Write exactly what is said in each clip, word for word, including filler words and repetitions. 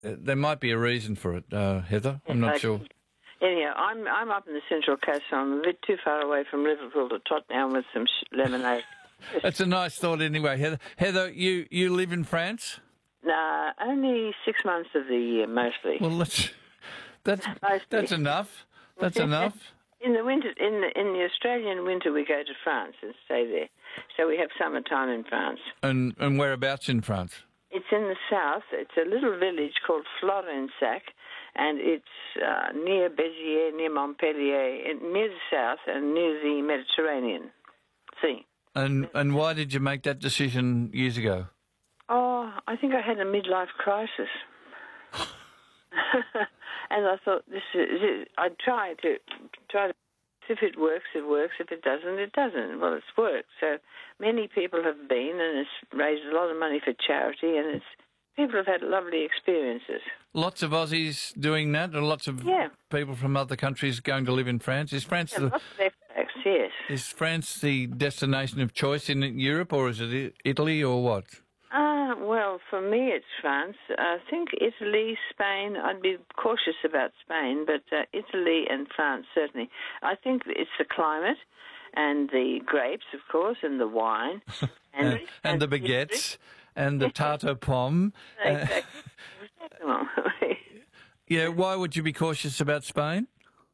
uh, there might be a reason for it, uh, Heather. I'm not Okay. sure. Anyhow, I'm I'm up in the Central Coast, so I'm a bit too far away from Liverpool to tot down with some sh- lemonade. That's a nice thought anyway, Heather. Heather, you, you live in France? Nah, only six months of the year, mostly. Well, that's, that's, Mostly. that's enough. That's enough. In the winter, in the in the Australian winter, we go to France and stay there. So we have summertime in France. And, and whereabouts in France? It's in the south. It's a little village called Florensac, and it's uh, near Béziers, near Montpellier, in- near the south and near the Mediterranean Sea. And, and why did you make that decision years ago? Oh, I think I had a midlife crisis. And I thought, this is, this, I'd try to, try to, if it works, it works. If it doesn't, it doesn't. Well, it's worked. So many people have been, and it's raised a lot of money for charity, and it's people have had lovely experiences. Lots of Aussies doing that, and lots of Yeah. people from other countries going to live in France. Is France Yeah, the, lots of expats, yes. is France the destination of choice in Europe, or is it I- Italy, or what? Ah, well, for me it's France. I think Italy, Spain, I'd be cautious about Spain, but uh, Italy and France, certainly. I think it's the climate and the grapes, of course, and the wine. And, and the baguettes, and the tarte pomme. Exactly. Uh, Yeah, why would you be cautious about Spain?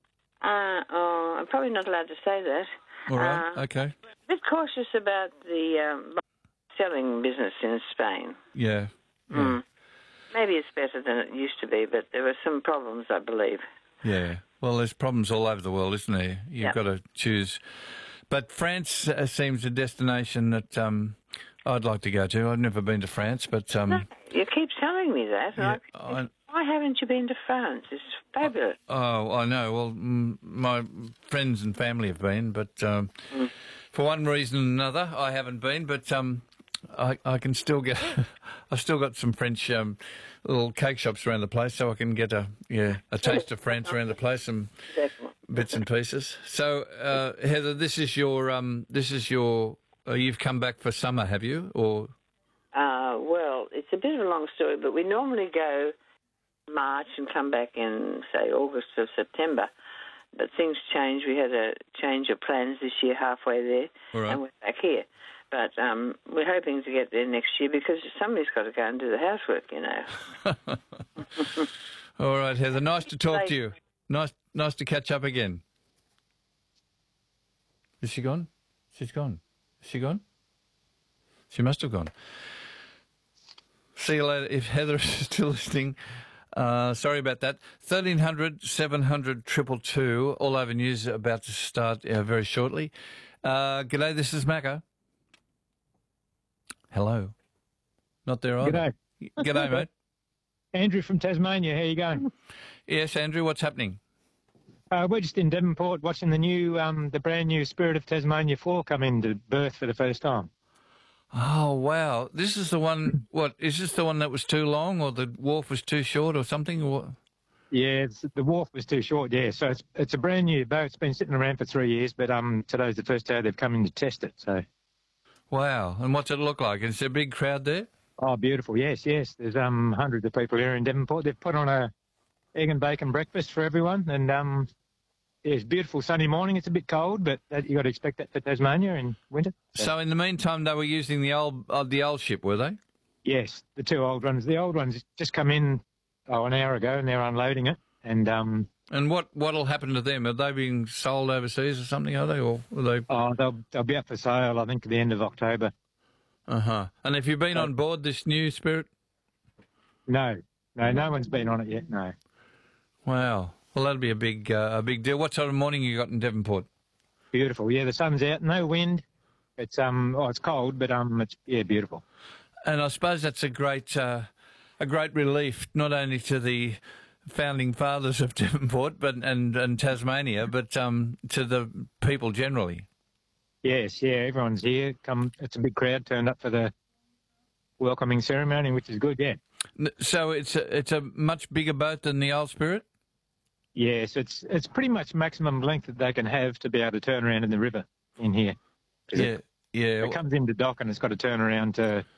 uh, oh, I'm probably not allowed to say that. All right, Uh, okay. A bit cautious about the um, selling business in Spain. Yeah. yeah. Mm. Maybe it's better than it used to be, but there were some problems, I believe. Yeah. Well, there's problems all over the world, isn't there? You've Yeah. got to choose. But France uh, seems a destination that um, I'd like to go to. I've never been to France, but um, No, you keep telling me that. and yeah, I, I, why haven't you been to France? It's fabulous. oh, I know. Well, mm, my friends and family have been, but um, Mm. for one reason or another, I haven't been. But um, I, I can still get. I've still got some French um, little cake shops around the place, so I can get a yeah a taste of France around the place, some Definitely. bits and pieces. So, uh, Heather, this is your um, this is your. Uh, you've come back for summer, have you? Or Uh, well, it's a bit of a long story, but we normally go March and come back in, say, August or September. But things change. We had a change of plans this year halfway there, All right. and we're back here. But um, we're hoping to get there next year because somebody's got to go and do the housework, you know. all right, Heather. Nice to talk to you. Nice, nice to catch up again. Is she gone? She's gone. Is she gone? She must have gone. See you later. If Heather is still listening, uh, sorry about that. thirteen hundred, seven hundred, two two two. All Over News about to start uh, very shortly. Uh, g'day, this is Macca. Hello. Not there either. G'day. G'day, mate. Andrew from Tasmania. How you going? Yes, Andrew, what's happening? Uh, we're just in Devonport watching the new, um, the brand new Spirit of Tasmania four come into birth for the first time. Oh, wow. This is the one, what, is this the one that was too long or the wharf was too short or something? Or what? Yeah, it's, the wharf was too short. Yeah, so it's it's a brand new boat. It's been sitting around for three years, but um, today's the first day they've come in to test it. So, Wow. And what's it look like? Is there a big crowd there? oh, beautiful. Yes, yes. There's um hundreds of people here in Devonport. They've put on a egg and bacon breakfast for everyone, and um, yeah, it's a beautiful sunny morning. It's a bit cold, but that, you got to expect that for Tasmania in winter. So in the meantime, they were using the old uh, the old ship, were they? Yes, the two old ones. The old ones just come in oh an hour ago, and they're unloading it. And um, And what what'll happen to them? Are they being sold overseas or something? Are they, or are they? oh, they'll they'll be up for sale. I think at the end of October. Uh huh. And have you been on board this new Spirit? No, no, no one's been on it yet. No. Wow. Well, that'll be a big uh, a big deal. What sort of morning you got in Devonport? Beautiful. Yeah, the sun's out. No wind. It's um, oh, it's cold, but um, it's yeah, beautiful. And I suppose that's a great uh, a great relief, not only to the founding fathers of Devonport, but and, and Tasmania, but um, to the people generally. Yes, yeah, everyone's here. Come, it's a big crowd turned up for the welcoming ceremony, which is good. Yeah. N- So it's a, it's a much bigger boat than the old Spirit. Yes, it's it's pretty much maximum length that they can have to be able to turn around in the river in here. 'Cause Yeah, It, yeah. it comes into dock and it's got to turn around to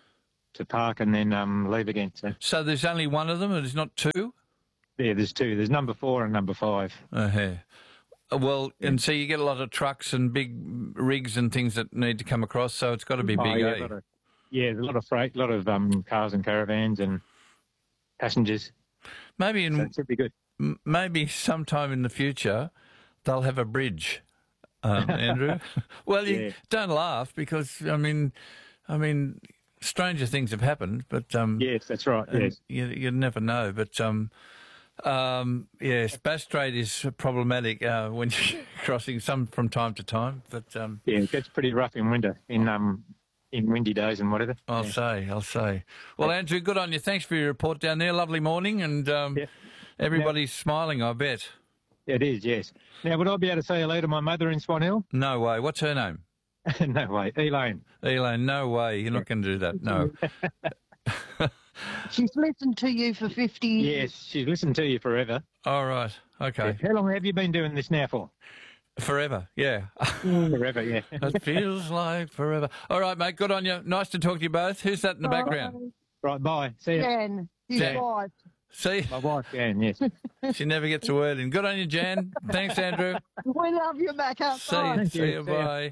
to park and then um, leave again. So So there's only one of them, and there's not two? yeah, there's two. There's number four and number five. Uh-huh. Uh, Well, and so you get a lot of trucks and big rigs and things that need to come across, so it's got to be Oh, big, yeah, eh? a lot of, yeah, there's a lot of freight, a lot of um, cars and caravans and passengers. Maybe So in it should be good. m- maybe sometime in the future they'll have a bridge, um, Andrew. Well, you Yeah. don't laugh because I mean, I mean, stranger things have happened, but um, Yes, that's right. and Yes. you you never know. But um, um, yes, Bass Strait is problematic uh, when you're crossing some from time to time. But um, Yeah, it gets pretty rough in winter, in um, in windy days and whatever. I'll Yeah. say, I'll say. Well, Andrew, good on you. Thanks for your report down there. Lovely morning, and um, Yeah. everybody's smiling, I bet. It is, yes. Now, would I be able to say hello to my mother in Swan Hill? No way. What's her name? No way. Elaine. Elaine, no way. You're not going to do that. No. She's listened to you for fifty years. Yes, she's listened to you forever. All right. Okay. How long have you been doing this now for? Forever. Yeah. Forever, yeah. It feels like forever. All right, mate. Good on you. Nice to talk to you both. Who's that in the background? Right, bye. See you. Jan, his Jan. wife. See? My wife, Jan, yes. She never gets a word in. Good on you, Jan. Thanks, Andrew. We love you back See you. outside. Thank See you. you. See ya. Bye.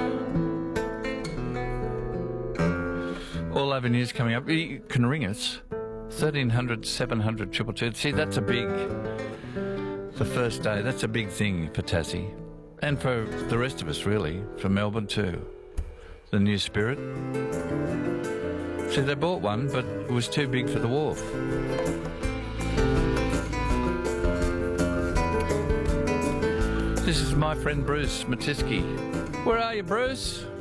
All avenues coming up. You can ring us. thirteen hundred, seven hundred, two two two. See, that's a big... The first day, that's a big thing for Tassie. And for the rest of us, really. For Melbourne, too. The new Spirit. See, they bought one, but it was too big for the wharf. This is my friend Bruce Matisky. Where are you, Bruce?